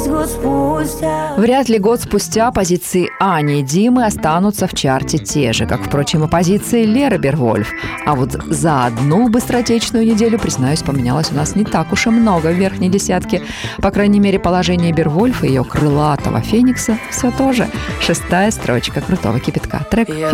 Вряд ли год спустя позиции Ани и Димы останутся в чарте те же, как, впрочем, и позиции Леры Бергвольф. А вот за одну быстротечную неделю, признаюсь, поменялось у нас не так уж и много в верхней десятке. По крайней мере, положение Бергвольф и ее крылатого Феникса все то же. 6-я строчка крутого кипятка. Трек